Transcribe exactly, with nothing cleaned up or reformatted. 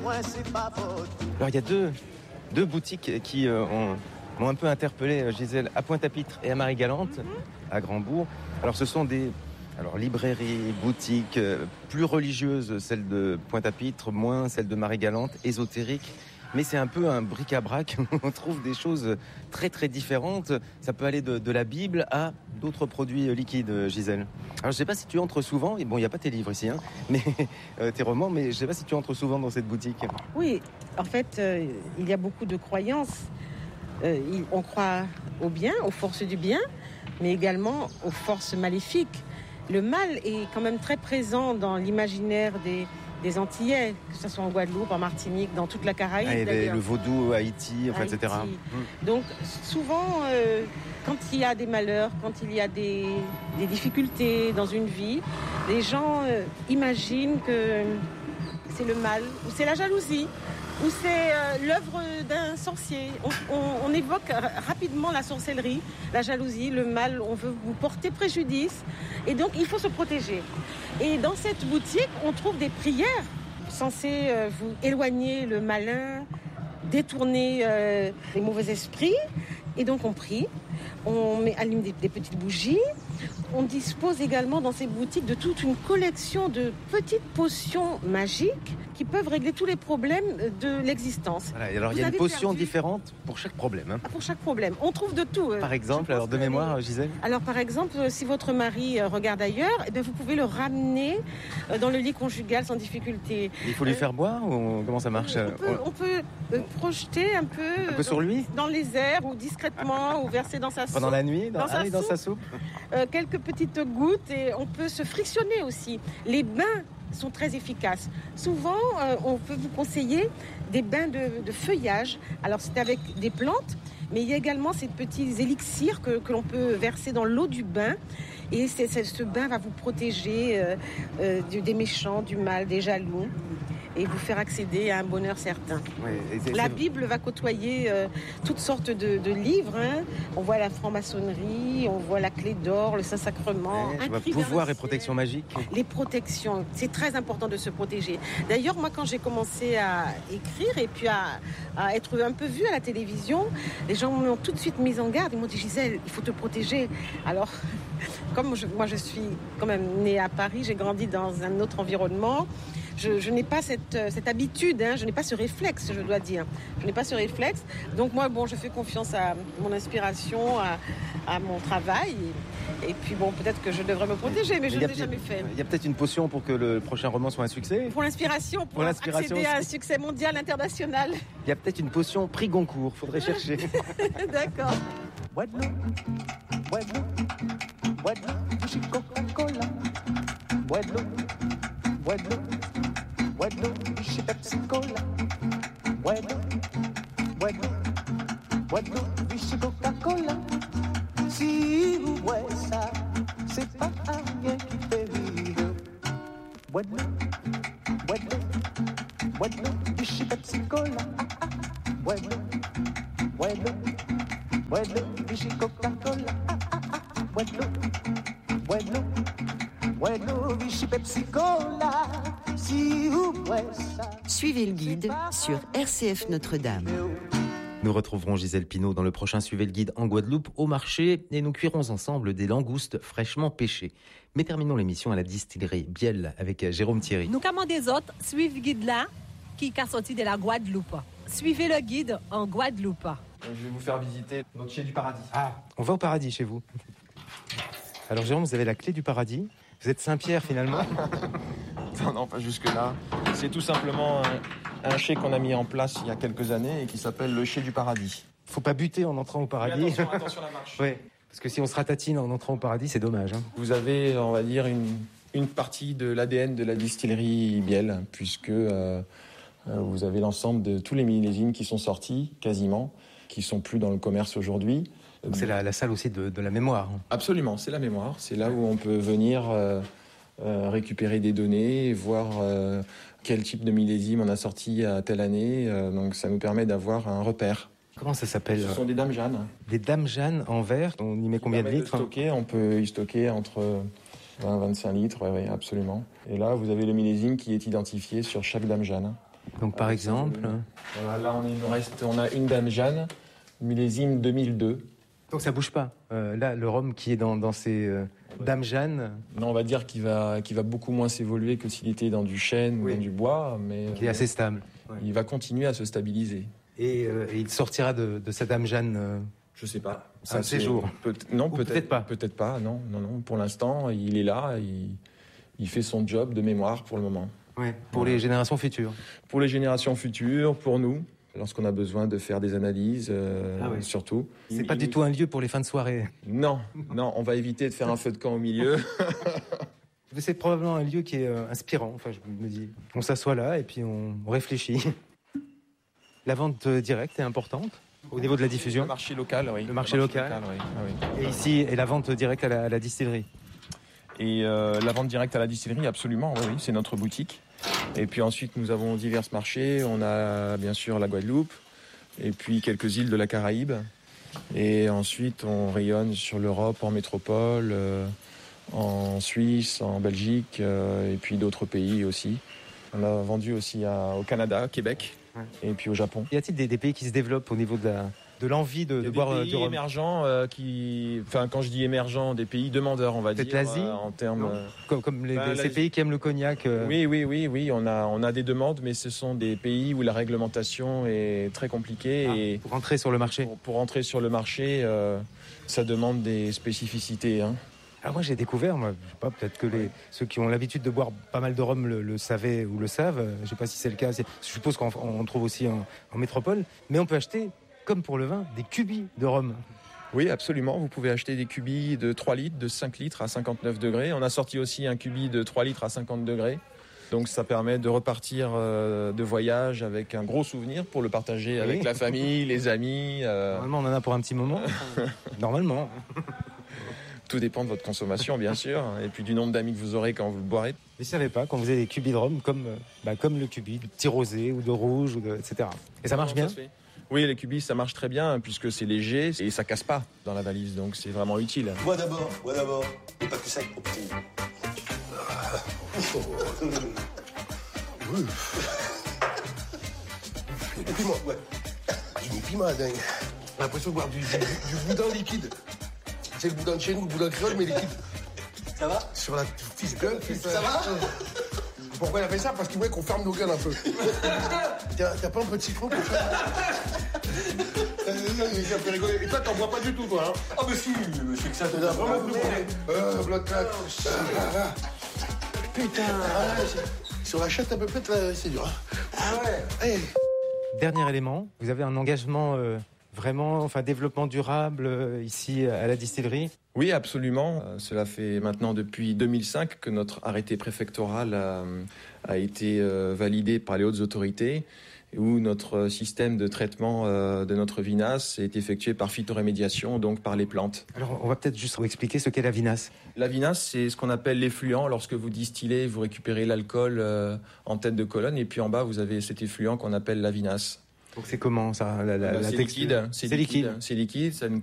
Alors il y a deux, deux boutiques qui euh, ont, m'ont un peu interpellé, Gisèle, à Pointe-à-Pitre et à Marie-Galante, mm-hmm. à Grandbourg. Alors ce sont des alors, librairies, boutiques euh, plus religieuses, celles de Pointe-à-Pitre, moins celles de Marie-Galante, ésotériques. Mais c'est un peu un bric-à-brac, on trouve des choses très très différentes. Ça peut aller de, de la Bible à d'autres produits liquides, Gisèle. Alors je ne sais pas si tu entres souvent, bon il n'y a pas tes livres ici, hein, mais euh, tes romans, mais je ne sais pas si tu entres souvent dans cette boutique. Oui, en fait, euh, il y a beaucoup de croyances. Euh, on croit au bien, aux forces du bien, mais également aux forces maléfiques. Le mal est quand même très présent dans l'imaginaire des... des Antillais, que ce soit en Guadeloupe, en Martinique, dans toute la Caraïbe. Ah, d'ailleurs. Le vaudou, Haïti, enfin, Haïti. et cetera. Mmh. Donc souvent, euh, quand il y a des malheurs, quand il y a des, des difficultés dans une vie, les gens euh, imaginent que c'est le mal, ou c'est la jalousie, ou c'est euh, l'œuvre d'un sorcier. On, on, on évoque rapidement la sorcellerie, la jalousie, le mal, on veut vous porter préjudice. Et donc, il faut se protéger. Et dans cette boutique, on trouve des prières censées euh, vous éloigner le malin, détourner euh, les mauvais esprits. Et donc, on prie, on met, allume des, des petites bougies. On dispose également dans ces boutiques de toute une collection de petites potions magiques qui peuvent régler tous les problèmes de l'existence. Voilà, alors Vous il y a une potion perdu... différente pour chaque problème. Hein. Pour chaque problème. On trouve de tout. Par exemple, alors de mémoire, les... Gisèle ? Alors par exemple, si votre mari regarde ailleurs, eh bien, vous pouvez le ramener dans le lit conjugal sans difficulté. Il faut lui faire boire ou comment ça marche ? On peut, on peut projeter un peu... Un peu sur lui ? Dans les airs ou discrètement ou verser dans sa soupe. Pendant la nuit ? Dans, dans, ah, sa, oui, soupe. dans sa soupe euh, Quelques petites gouttes et on peut se frictionner aussi. Les bains sont très efficaces. Souvent, euh, on peut vous conseiller des bains de, de feuillage. Alors, c'est avec des plantes, mais il y a également ces petits élixirs que, que l'on peut verser dans l'eau du bain. Et c'est, c'est, ce bain va vous protéger euh, euh, des méchants, du mal, des jaloux, et vous faire accéder à un bonheur certain. Oui, c'est, la c'est... Bible va côtoyer euh, toutes sortes de, de livres. Hein. On voit la franc-maçonnerie, on voit la clé d'or, le Saint-Sacrement. Ouais, un pouvoir et protection magique. Les protections, c'est très important de se protéger. D'ailleurs, moi, quand j'ai commencé à écrire et puis à, à être un peu vue à la télévision, les gens m'ont tout de suite mise en garde. Ils m'ont dit, Gisèle, il faut te protéger. Alors, comme je, moi, je suis quand même née à Paris, j'ai grandi dans un autre environnement. Je, je n'ai pas cette, cette habitude, hein, je n'ai pas ce réflexe, je dois dire. Je n'ai pas ce réflexe. Donc moi, bon, je fais confiance à mon inspiration, à, à mon travail. Et, et puis bon, peut-être que je devrais me protéger, mais je ne l'ai jamais fait. Il y a peut-être une potion pour que le prochain roman soit un succès ? Pour l'inspiration, pour, pour l'inspiration accéder à un succès mondial, international. Il y a peut-être une potion prix Goncourt, faudrait chercher. D'accord. Bueno, vichy Pepsi Cola. Bueno, bueno, bueno, vichy Coca-Cola. Si vous boivez ça, c'est pas rien qui fait rire. Bueno, bueno, bueno, vichy Pepsi Cola. Bueno, bueno, bueno, vichy Coca-Cola. Bueno, bueno, bueno, vichy Pepsi Cola. Suivez le guide sur R C F Notre-Dame. Nous retrouverons Gisèle Pineau dans le prochain Suivez le guide en Guadeloupe au marché et nous cuirons ensemble des langoustes fraîchement pêchées. Mais terminons l'émission à la distillerie Biel avec Jérôme Thierry. Nous commandons des autres, suivez le guide là qui est sorti de la Guadeloupe. Suivez le guide en Guadeloupe. Je vais vous faire visiter notre chez du paradis. Ah, on va au paradis chez vous. Alors Jérôme, vous avez la clé du paradis. Vous êtes Saint-Pierre finalement. Non, non, pas jusque-là. C'est tout simplement un, un chai qu'on a mis en place il y a quelques années et qui s'appelle le chai du paradis. Faut pas buter en entrant au paradis. Oui, attention, attention à la marche. Ouais, parce que si on se ratatine en entrant au paradis, c'est dommage. Hein. Vous avez, on va dire, une, une partie de l'A D N de la distillerie Biel, puisque euh, vous avez l'ensemble de tous les millésimes qui sont sortis, quasiment, qui sont plus dans le commerce aujourd'hui. Donc c'est la, la salle aussi de, de la mémoire. Absolument, c'est la mémoire. C'est là où on peut venir... Euh, Euh, récupérer des données, voir euh, quel type de millésime on a sorti à telle année. Euh, donc ça nous permet d'avoir un repère. Comment ça s'appelle ? Ce sont des dames Jeanne. Des dames Jeanne en verre. On y met combien de litres ? De stocker, on peut y stocker entre vingt et vingt-cinq litres, oui, oui, absolument. Et là, vous avez le millésime qui est identifié sur chaque dame Jeanne. Donc par exemple... Voilà, là, on, est, il nous reste, on a une Dame Jeanne, millésime deux mille deux. Donc ça bouge pas. Euh, là, le rhum qui est dans, dans ces euh, Dame Jeanne... Non, on va dire qu'il va, qu'il va beaucoup moins s'évoluer que s'il était dans du chêne Oui. ou dans du bois, mais qui est assez stable. Ouais. il va continuer à se stabiliser. Et, euh, et il sortira de, de sa Dame Jeanne euh, Je sais pas. Ça, un séjour. Peut, non, Ou peut-être, peut-être pas. Peut-être pas, non, non, non. Pour l'instant, il est là, il, il fait son job de mémoire pour le moment. ouais. Pour les générations futures. Pour les générations futures, pour nous, lorsqu'on a besoin de faire des analyses, euh, Ah ouais. surtout. C'est Il- pas du il- tout un lieu pour les fins de soirée. Non, non, on va éviter de faire un feu de camp au milieu. C'est probablement un lieu qui est euh, inspirant. Enfin, je me dis, on s'assoit là et puis on, on réfléchit. La vente euh, directe est importante au niveau de la diffusion. Le marché local, oui. Le marché local. oui. Ah oui. Et ici, et la vente directe à la, à la distillerie. Et euh, la vente directe à la distillerie, absolument, oui, oui, c'est notre boutique. Et puis ensuite, nous avons divers marchés. On a bien sûr la Guadeloupe, et puis quelques îles de la Caraïbe. Et ensuite, on rayonne sur l'Europe, en métropole, euh, en Suisse, en Belgique, euh, et puis d'autres pays aussi. On a vendu aussi à- au Canada, au Québec, Ouais. et puis au Japon. Y a-t-il des, des pays qui se développent au niveau de la, de l'envie de, Il y a de des boire euh, pays du rhum? émergents euh, qui, enfin, quand je dis émergents, des pays demandeurs, on va Peut-être dire, l'Asie, euh, en termes. non euh, Comme, comme les, Bah, les- ces l'Asie. pays qui aiment le cognac. euh, Oui, oui, oui, oui. On a, on a des demandes, mais ce sont des pays où la réglementation est très compliquée ah, et pour entrer sur le marché. pour, pour entrer sur le marché, euh, ça demande des spécificités. Hein. Alors moi j'ai découvert, moi, je sais pas, peut-être que les, ceux qui ont l'habitude de boire pas mal de rhum le, le savaient ou le savent. euh, Je sais pas si c'est le cas. C'est- Je suppose qu'on on trouve aussi en, en métropole, mais on peut acheter, comme pour le vin, des cubis de rhum. Oui, absolument. Vous pouvez acheter des cubis de trois litres, de cinq litres à cinquante-neuf degrés. On a sorti aussi un cubi de trois litres à cinquante degrés. Donc ça permet de repartir euh, de voyage avec un gros souvenir pour le partager avec Oui. la famille, les amis. euh, Normalement on en a pour un petit moment. Normalement. Tout dépend de votre consommation, bien sûr, et puis du nombre d'amis que vous aurez quand vous le boirez. Je ne savais pas qu'on faisait des cubis de rhum comme, euh, bah, comme le cubi, de petit rosé ou de rouge, ou de, et cetera. Et ça marche bien. se fait Oui, les cubis, ça marche très bien, puisque c'est léger et ça casse pas dans la valise, donc c'est vraiment utile. Moi d'abord, moi d'abord. Et pas que ça, mon petit. Et puis moi, ouais. Il est piment, dingue. J'ai l'impression de boire du, du, du boudin liquide. C'est le boudin de chez nous, le boudin créole, mais liquide. Ça va? Sur la fils gueule, fils. Ça va? Pourquoi il a fait ça? Parce qu'il voulait qu'on ferme nos gueules un peu. T'as t'as pas un peu de citron pour ça? Ça fait rigoler. Et toi, t'en bois pas du tout, toi, hein? Ah, mais si, mais c'est que ça te T'as vraiment plus mauvais. Euh, bloc claque. Putain, ah, c'est- sur la chatte à peu près, là, c'est dur. Hein. Ah ouais? Hey. Dernier élément, vous avez un engagement euh, vraiment, enfin développement durable euh, ici à la distillerie. Oui, absolument. Euh, cela fait maintenant depuis deux mille cinq que notre arrêté préfectoral a, a été euh, validé par les hautes autorités, où notre système de traitement euh, de notre vinasse est effectué par phytorémédiation, donc par les plantes. Alors on va peut-être juste vous expliquer ce qu'est la vinasse. La vinasse, c'est ce qu'on appelle l'effluent. Lorsque vous distillez, vous récupérez l'alcool euh, en tête de colonne, et puis en bas, vous avez cet effluent qu'on appelle la vinasse. Donc c'est comment ça, la, la, Bah, la c'est texture liquide, C'est liquide. C'est liquide, ça a une